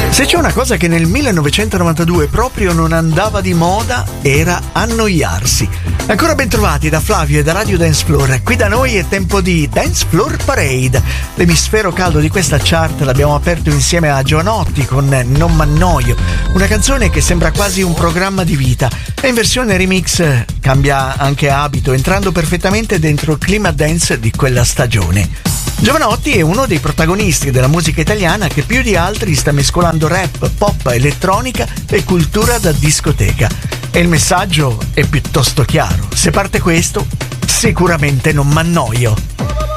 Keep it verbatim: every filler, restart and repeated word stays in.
Se c'è una cosa che nel millenovecentonovantadue proprio non andava di moda era annoiarsi. Ancora ben trovati da Flavio e da Radio Dance Floor. Qui da noi è tempo di Dance Floor Parade. L'emisfero caldo di questa chart l'abbiamo aperto insieme a Giovanotti con Non m'annoio, una canzone che sembra quasi un programma di vita e in versione remix cambia anche abito, entrando perfettamente dentro il clima dance di quella stagione. Giovanotti è uno dei protagonisti della musica italiana che più di altri sta mescolando rap, pop, elettronica e cultura da discoteca. E il messaggio è piuttosto chiaro. Se parte questo, sicuramente non m'annoio.